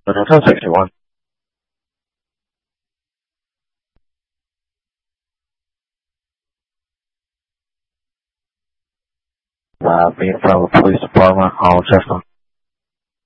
Hotel 61. Being from the police department, Chestnut.